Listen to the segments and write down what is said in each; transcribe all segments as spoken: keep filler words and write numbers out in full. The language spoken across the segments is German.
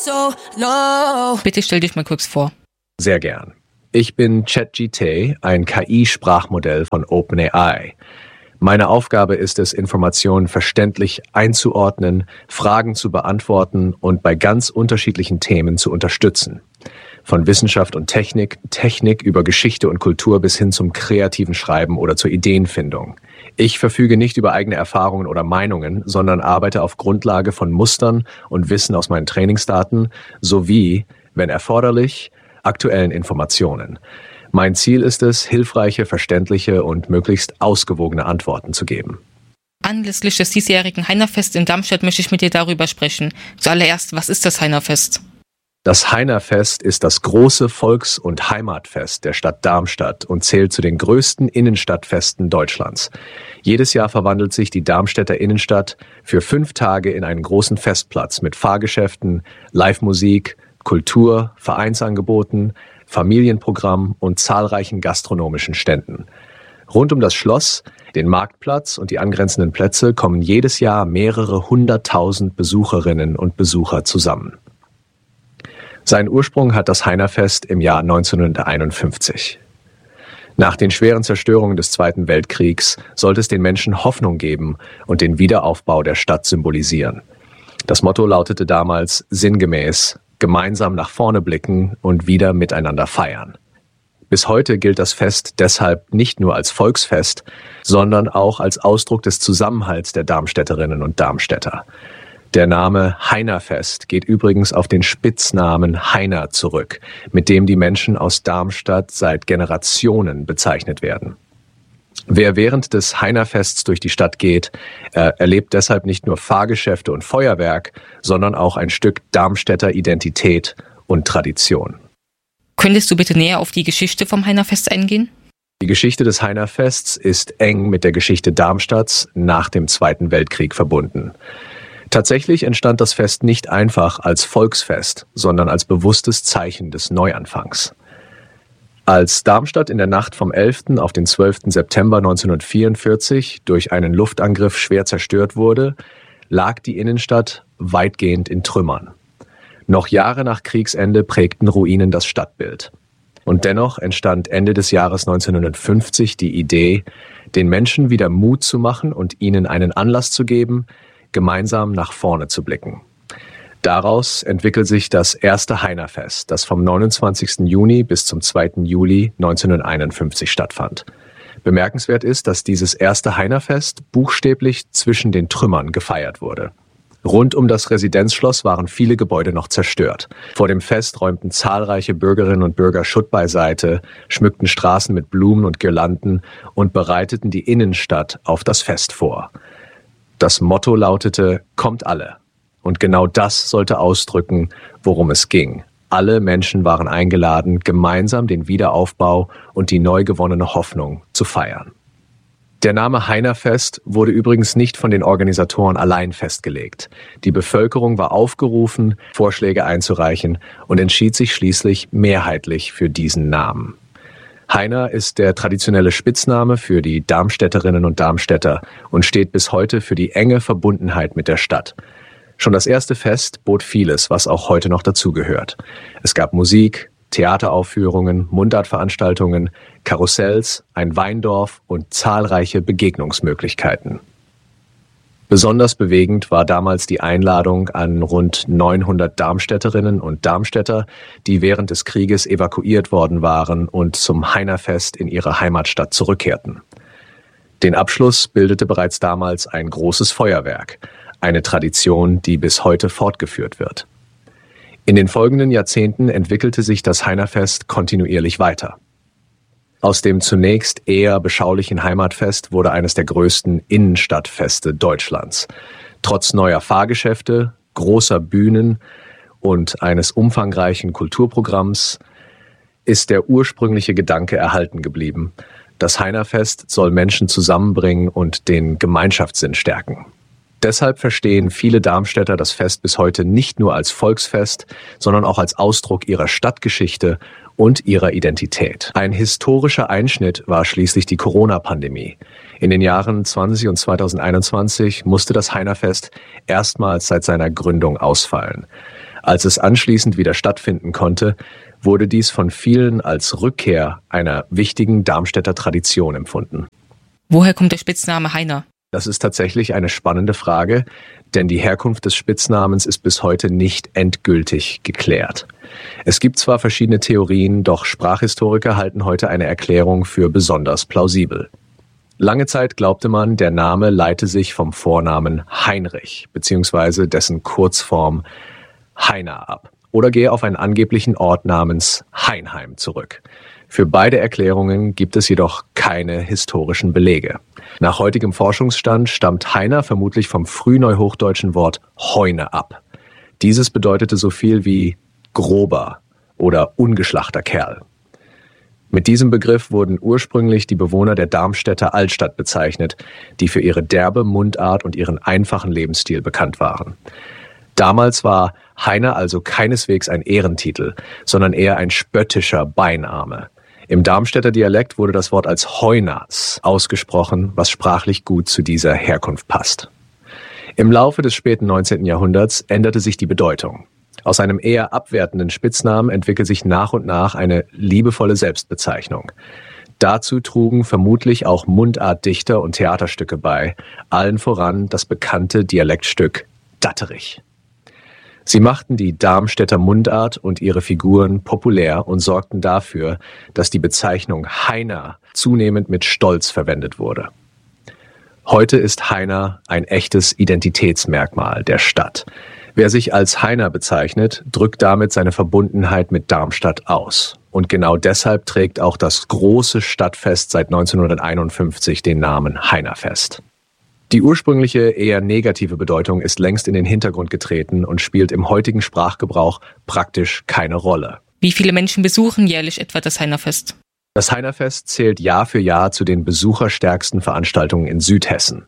So low. Bitte stell dich mal kurz vor. Sehr gern. Ich bin ChatGPT, ein K I-Sprachmodell von OpenAI. Meine Aufgabe ist es, Informationen verständlich einzuordnen, Fragen zu beantworten und bei ganz unterschiedlichen Themen zu unterstützen. Von Wissenschaft und Technik, Technik über Geschichte und Kultur bis hin zum kreativen Schreiben oder zur Ideenfindung. Ich verfüge nicht über eigene Erfahrungen oder Meinungen, sondern arbeite auf Grundlage von Mustern und Wissen aus meinen Trainingsdaten sowie, wenn erforderlich, aktuellen Informationen. Mein Ziel ist es, hilfreiche, verständliche und möglichst ausgewogene Antworten zu geben. Anlässlich des diesjährigen Heinerfest in Darmstadt möchte ich mit dir darüber sprechen. Zuallererst, was ist das Heinerfest? Das Heinerfest ist das große Volks- und Heimatfest der Stadt Darmstadt und zählt zu den größten Innenstadtfesten Deutschlands. Jedes Jahr verwandelt sich die Darmstädter Innenstadt für fünf Tage in einen großen Festplatz mit Fahrgeschäften, Live-Musik, Kultur, Vereinsangeboten, Familienprogramm und zahlreichen gastronomischen Ständen. Rund um das Schloss, den Marktplatz und die angrenzenden Plätze kommen jedes Jahr mehrere hunderttausend Besucherinnen und Besucher zusammen. Seinen Ursprung hat das Heinerfest im Jahr neunzehnhunderteinundfünfzig. Nach den schweren Zerstörungen des Zweiten Weltkriegs sollte es den Menschen Hoffnung geben und den Wiederaufbau der Stadt symbolisieren. Das Motto lautete damals sinngemäß: gemeinsam nach vorne blicken und wieder miteinander feiern. Bis heute gilt das Fest deshalb nicht nur als Volksfest, sondern auch als Ausdruck des Zusammenhalts der Darmstädterinnen und Darmstädter. Der Name Heinerfest geht übrigens auf den Spitznamen Heiner zurück, mit dem die Menschen aus Darmstadt seit Generationen bezeichnet werden. Wer während des Heinerfests durch die Stadt geht, äh, erlebt deshalb nicht nur Fahrgeschäfte und Feuerwerk, sondern auch ein Stück Darmstädter Identität und Tradition. Könntest du bitte näher auf die Geschichte vom Heinerfest eingehen? Die Geschichte des Heinerfests ist eng mit der Geschichte Darmstadts nach dem Zweiten Weltkrieg verbunden. Tatsächlich entstand das Fest nicht einfach als Volksfest, sondern als bewusstes Zeichen des Neuanfangs. Als Darmstadt in der Nacht vom elften auf den zwölften September neunzehnhundertvierundvierzig durch einen Luftangriff schwer zerstört wurde, lag die Innenstadt weitgehend in Trümmern. Noch Jahre nach Kriegsende prägten Ruinen das Stadtbild. Und dennoch entstand Ende des Jahres neunzehnhundertfünfzig die Idee, den Menschen wieder Mut zu machen und ihnen einen Anlass zu geben, gemeinsam nach vorne zu blicken. Daraus entwickelt sich das erste Heinerfest, das vom neunundzwanzigsten Juni bis zum zweiten Juli neunzehnhunderteinundfünfzig stattfand. Bemerkenswert ist, dass dieses erste Heinerfest buchstäblich zwischen den Trümmern gefeiert wurde. Rund um das Residenzschloss waren viele Gebäude noch zerstört. Vor dem Fest räumten zahlreiche Bürgerinnen und Bürger Schutt beiseite, schmückten Straßen mit Blumen und Girlanden und bereiteten die Innenstadt auf das Fest vor. Das Motto lautete: Kommt alle. Und genau das sollte ausdrücken, worum es ging. Alle Menschen waren eingeladen, gemeinsam den Wiederaufbau und die neu gewonnene Hoffnung zu feiern. Der Name Heinerfest wurde übrigens nicht von den Organisatoren allein festgelegt. Die Bevölkerung war aufgerufen, Vorschläge einzureichen und entschied sich schließlich mehrheitlich für diesen Namen. Heiner ist der traditionelle Spitzname für die Darmstädterinnen und Darmstädter und steht bis heute für die enge Verbundenheit mit der Stadt. Schon das erste Fest bot vieles, was auch heute noch dazugehört. Es gab Musik, Theateraufführungen, Mundartveranstaltungen, Karussells, ein Weindorf und zahlreiche Begegnungsmöglichkeiten. Besonders bewegend war damals die Einladung an rund neunhundert Darmstädterinnen und Darmstädter, die während des Krieges evakuiert worden waren und zum Heinerfest in ihre Heimatstadt zurückkehrten. Den Abschluss bildete bereits damals ein großes Feuerwerk, eine Tradition, die bis heute fortgeführt wird. In den folgenden Jahrzehnten entwickelte sich das Heinerfest kontinuierlich weiter. Aus dem zunächst eher beschaulichen Heimatfest wurde eines der größten Innenstadtfeste Deutschlands. Trotz neuer Fahrgeschäfte, großer Bühnen und eines umfangreichen Kulturprogramms ist der ursprüngliche Gedanke erhalten geblieben. Das Heinerfest soll Menschen zusammenbringen und den Gemeinschaftssinn stärken. Deshalb verstehen viele Darmstädter das Fest bis heute nicht nur als Volksfest, sondern auch als Ausdruck ihrer Stadtgeschichte und ihrer Identität. Ein historischer Einschnitt war schließlich die Corona-Pandemie. In den Jahren zwanzig und zweitausendeinundzwanzig musste das Heinerfest erstmals seit seiner Gründung ausfallen. Als es anschließend wieder stattfinden konnte, wurde dies von vielen als Rückkehr einer wichtigen Darmstädter Tradition empfunden. Woher kommt der Spitzname Heiner? Das ist tatsächlich eine spannende Frage, denn die Herkunft des Spitznamens ist bis heute nicht endgültig geklärt. Es gibt zwar verschiedene Theorien, doch Sprachhistoriker halten heute eine Erklärung für besonders plausibel. Lange Zeit glaubte man, der Name leite sich vom Vornamen Heinrich bzw. dessen Kurzform Heiner ab oder gehe auf einen angeblichen Ort namens Heinheim zurück. Für beide Erklärungen gibt es jedoch keine historischen Belege. Nach heutigem Forschungsstand stammt Heiner vermutlich vom frühneuhochdeutschen Wort Heune ab. Dieses bedeutete so viel wie grober oder ungeschlachter Kerl. Mit diesem Begriff wurden ursprünglich die Bewohner der Darmstädter Altstadt bezeichnet, die für ihre derbe Mundart und ihren einfachen Lebensstil bekannt waren. Damals war Heiner also keineswegs ein Ehrentitel, sondern eher ein spöttischer Beiname. Im Darmstädter Dialekt wurde das Wort als Heunas ausgesprochen, was sprachlich gut zu dieser Herkunft passt. Im Laufe des späten neunzehnten Jahrhunderts änderte sich die Bedeutung. Aus einem eher abwertenden Spitznamen entwickelt sich nach und nach eine liebevolle Selbstbezeichnung. Dazu trugen vermutlich auch Mundartdichter und Theaterstücke bei, allen voran das bekannte Dialektstück Datterich. Sie machten die Darmstädter Mundart und ihre Figuren populär und sorgten dafür, dass die Bezeichnung Heiner zunehmend mit Stolz verwendet wurde. Heute ist Heiner ein echtes Identitätsmerkmal der Stadt. Wer sich als Heiner bezeichnet, drückt damit seine Verbundenheit mit Darmstadt aus. Und genau deshalb trägt auch das große Stadtfest seit neunzehnhunderteinundfünfzig den Namen Heinerfest. Die ursprüngliche, eher negative Bedeutung ist längst in den Hintergrund getreten und spielt im heutigen Sprachgebrauch praktisch keine Rolle. Wie viele Menschen besuchen jährlich etwa das Heinerfest? Das Heinerfest zählt Jahr für Jahr zu den besucherstärksten Veranstaltungen in Südhessen.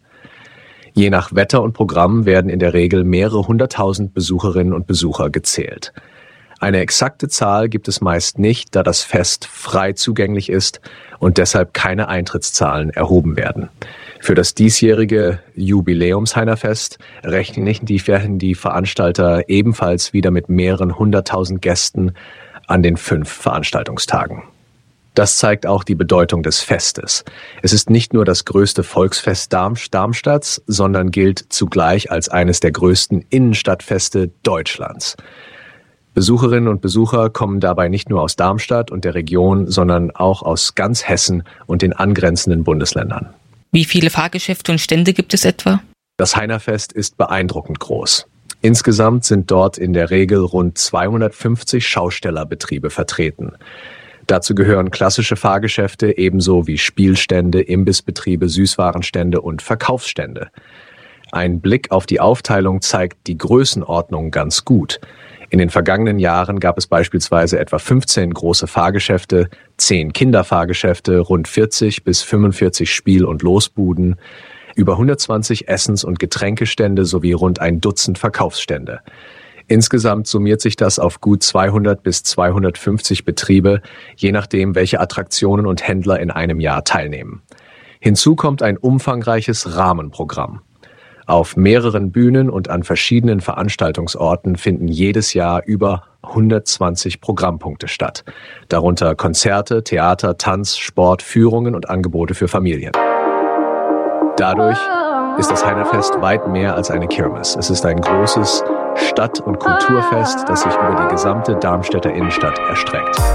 Je nach Wetter und Programm werden in der Regel mehrere hunderttausend Besucherinnen und Besucher gezählt. Eine exakte Zahl gibt es meist nicht, da das Fest frei zugänglich ist und deshalb keine Eintrittszahlen erhoben werden. Für das diesjährige Jubiläums-Heinerfest rechnen die, die Veranstalter ebenfalls wieder mit mehreren hunderttausend Gästen an den fünf Veranstaltungstagen. Das zeigt auch die Bedeutung des Festes. Es ist nicht nur das größte Volksfest Darmstadts, sondern gilt zugleich als eines der größten Innenstadtfeste Deutschlands. Besucherinnen und Besucher kommen dabei nicht nur aus Darmstadt und der Region, sondern auch aus ganz Hessen und den angrenzenden Bundesländern. Wie viele Fahrgeschäfte und Stände gibt es etwa? Das Heinerfest ist beeindruckend groß. Insgesamt sind dort in der Regel rund zweihundertfünfzig Schaustellerbetriebe vertreten. Dazu gehören klassische Fahrgeschäfte ebenso wie Spielstände, Imbissbetriebe, Süßwarenstände und Verkaufsstände. Ein Blick auf die Aufteilung zeigt die Größenordnung ganz gut. In den vergangenen Jahren gab es beispielsweise etwa fünfzehn große Fahrgeschäfte, zehn Kinderfahrgeschäfte, rund vierzig bis fünfundvierzig Spiel- und Losbuden, über hundertzwanzig Essens- und Getränkestände sowie rund ein Dutzend Verkaufsstände. Insgesamt summiert sich das auf gut zweihundert bis zweihundertfünfzig Betriebe, je nachdem, welche Attraktionen und Händler in einem Jahr teilnehmen. Hinzu kommt ein umfangreiches Rahmenprogramm. Auf mehreren Bühnen und an verschiedenen Veranstaltungsorten finden jedes Jahr über hundertzwanzig Programmpunkte statt. Darunter Konzerte, Theater, Tanz, Sport, Führungen und Angebote für Familien. Dadurch ist das Heinerfest weit mehr als eine Kirmes. Es ist ein großes Stadt- und Kulturfest, das sich über die gesamte Darmstädter Innenstadt erstreckt.